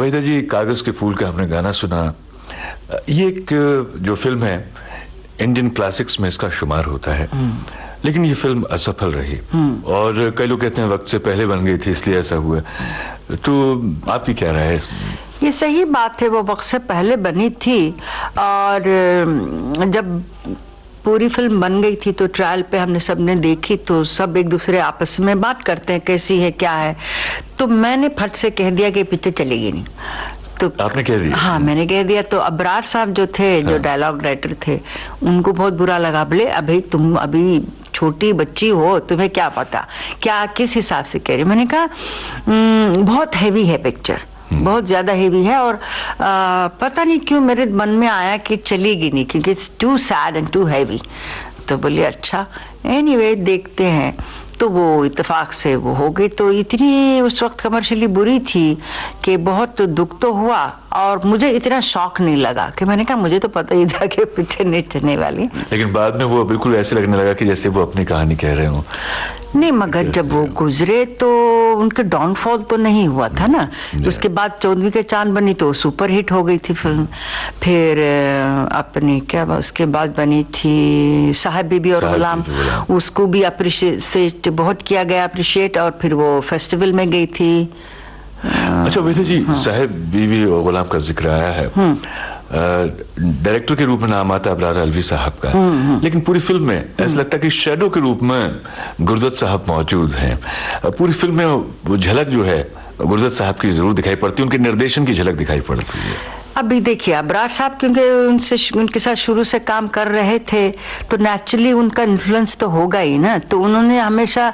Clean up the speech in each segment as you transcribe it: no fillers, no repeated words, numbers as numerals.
वहीदा जी, कागज के फूल का हमने गाना सुना। ये एक जो फिल्म है इंडियन क्लासिक्स में इसका शुमार होता है, लेकिन ये फिल्म असफल रही और कई लोग कहते हैं वक्त से पहले बन गई थी इसलिए ऐसा हुआ। तो आपकी क्या राय है इसमें? ये सही बात है, वो वक्त से पहले बनी थी और जब पूरी फिल्म बन गई थी तो ट्रायल पे हमने सबने देखी तो सब एक दूसरे आपस में बात करते हैं कैसी है क्या है। तो मैंने फट से कह दिया कि पिक्चर चलेगी नहीं। तो आपने कह दिया? हाँ, मैंने कह दिया। तो अबरार साहब जो थे, जो डायलॉग राइटर थे, उनको बहुत बुरा लगा। बोले अभी तुम अभी छोटी बच्ची हो, तुम्हें क्या पता क्या किस हिसाब से कह रही। मैंने कहा बहुत हैवी है पिक्चर, बहुत ज्यादा हेवी है और पता नहीं क्यों मेरे मन में आया कि चलेगी नहीं क्योंकि it's to sad and to heavy. तो बोले अच्छा एनीवे देखते हैं। तो वो इत्तेफाक से वो हो गई। तो इतनी उस वक्त कमर्शियली बुरी थी कि बहुत दुख तो हुआ और मुझे इतना शौक नहीं लगा कि मैंने कहा मुझे तो पता ही था कि पिक्चर नहीं चलने वाली। लेकिन बाद में वो बिल्कुल ऐसे लगने लगा कि जैसे वो अपनी कहानी कह रहे हो। नहीं, मगर जब वो गुजरे तो उनके डाउनफॉल तो नहीं हुआ था ना। उसके बाद 14वीं के चांद बनी तो सुपर हिट हो गई थी फिल्म। फिर अपनी क्या उसके बाद बनी थी साहब बीबी और गुलाम, उसको भी अप्रिशिएट बहुत किया गया, अप्रिशिएट, और फिर वो फेस्टिवल में गई थी। अच्छा वहीदा जी, साहब बीबी और गुलाम का जिक्र आया है। डायरेक्टर के रूप में नाम आता है अबरार अलवी साहब का, लेकिन पूरी फिल्म में ऐसा लगता है कि शैडो के रूप में गुरदत साहब मौजूद हैं। पूरी फिल्म में वो झलक जो है गुरदत साहब की जरूर दिखाई पड़ती है, उनके निर्देशन की झलक दिखाई पड़ती है। अभी देखिए अबरार साहब क्योंकि उनके साथ शुरू से काम कर रहे थे तो नेचुरली उनका इन्फ्लुएंस तो होगा ही ना। तो उन्होंने हमेशा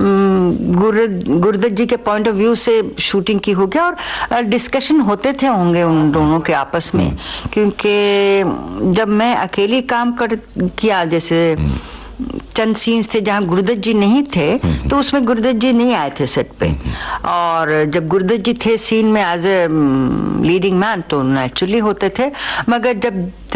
गुरदत जी के पॉइंट ऑफ व्यू से शूटिंग की होगी और डिस्कशन होते थे होंगे उन दोनों के आपस में। क्योंकि जब मैं अकेली काम किया, जैसे चंद सीन्स थे जहां गुरदत जी नहीं थे तो उसमें गुरदत जी नहीं आए थे सेट पे, और जब गुरदत जी थे सीन में एज ए लीडिंग मैन तो नेचुरली होते थे। मगर जब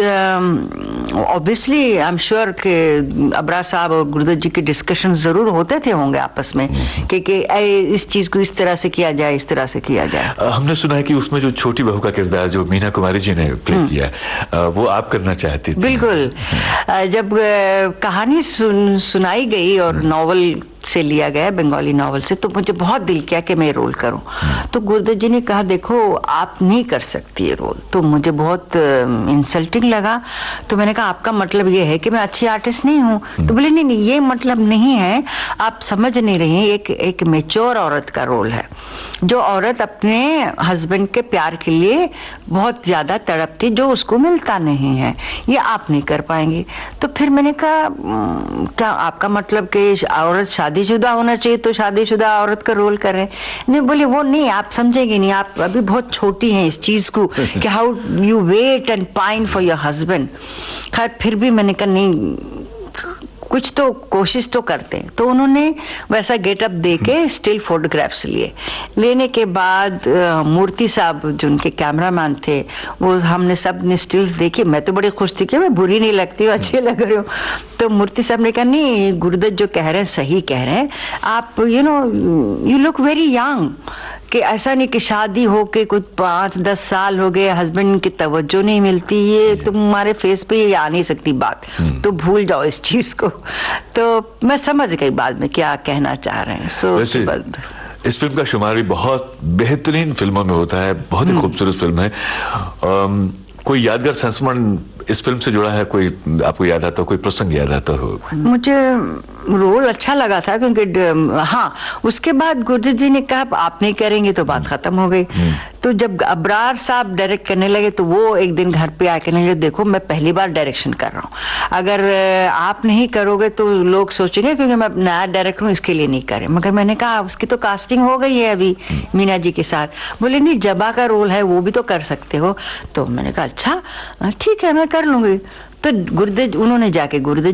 ऑब्वियसली आई एम श्योर कि अबरार साहब और गुरदत जी के डिस्कशन जरूर होते थे होंगे आपस में कि इस चीज को इस तरह से किया जाए, इस तरह से किया जाए। हमने सुना है कि उसमें जो छोटी बहू का किरदार जो मीना कुमारी जी ने प्ले किया वो आप करना चाहती थी। बिल्कुल। जब कहानी सुनाई गई और नॉवल से लिया गया, बंगाली नॉवल से, तो मुझे बहुत दिल किया कि मैं रोल करूं। तो गुरदत जी ने कहा देखो आप नहीं कर सकती ये रोल। तो मुझे बहुत इंसल्टिंग लगा। तो मैंने कहा आपका मतलब ये है कि मैं अच्छी आर्टिस्ट नहीं हूं? तो बोले नहीं नहीं, ये मतलब नहीं है, आप समझ नहीं रही हैं। एक मैच्योर औरत का रोल है, जो औरत अपने हस्बैंड के प्यार के लिए बहुत ज्यादा तड़पती, जो उसको मिलता नहीं है, ये आप नहीं कर पाएंगी। तो फिर मैंने कहा क्या आपका मतलब कि औरत शादीशुदा होना चाहिए तो शादीशुदा औरत का रोल कर रहे हैं? नहीं, बोले वो नहीं, आप समझेंगे नहीं, आप अभी बहुत छोटी हैं इस चीज को कि how you wait and pine for your husband. खैर फिर भी मैंने कहा नहीं, कुछ तो कोशिश तो करते हैं। तो उन्होंने वैसा गेटअप देके स्टिल फोटोग्राफ्स लिए। लेने के बाद मूर्ति साहब जो उनके कैमरामैन थे, वो हमने सब ने स्टिल्स देखी। मैं तो बड़ी खुश थी कि मैं बुरी नहीं लगती हूँ, अच्छी लग रही हूँ। तो मूर्ति साहब ने कहा नहीं, गुरदत जो कह रहे हैं सही कह रहे हैं आप, यू लुक वेरी यंग। कि ऐसा नहीं कि शादी हो के कुछ 5-10 साल हो गए, हस्बैंड की तवज्जो नहीं मिलती, ये तुम्हारे फेस पे ये आ नहीं सकती बात, तो भूल जाओ इस चीज को। तो मैं समझ गई बाद में क्या कहना चाह रहे हैं। इस फिल्म का शुमार भी बहुत बेहतरीन फिल्मों में होता है, बहुत ही खूबसूरत फिल्म है। कोई यादगार संस्मरण इस फिल्म से जुड़ा है, कोई आपको याद आता हो, कोई प्रसंग याद आता हो? मुझे रोल अच्छा लगा था क्योंकि हाँ, उसके बाद गुरदत जी ने कहा आप नहीं करेंगे तो बात खत्म हो गई। तो जब अबरार साहब डायरेक्ट करने लगे तो वो एक दिन घर पे आके कहने लगे देखो मैं पहली बार डायरेक्शन कर रहा हूँ, अगर आप नहीं करोगे तो लोग सोचेंगे क्योंकि मैं नया डायरेक्टर हूँ इसके लिए नहीं करे। मगर मैंने कहा उसकी तो कास्टिंग हो गई है अभी मीना जी के साथ। बोले नहीं, जबा का रोल है वो भी तो कर सकते हो। तो मैंने कहा अच्छा ठीक है मैं कर लूंगी। तो उन्होंने जाके गुरदत